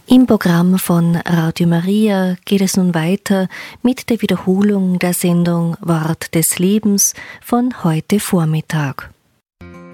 Im Programm von Radio Maria geht es nun weiter mit der Wiederholung der Sendung Wort des Lebens von heute Vormittag.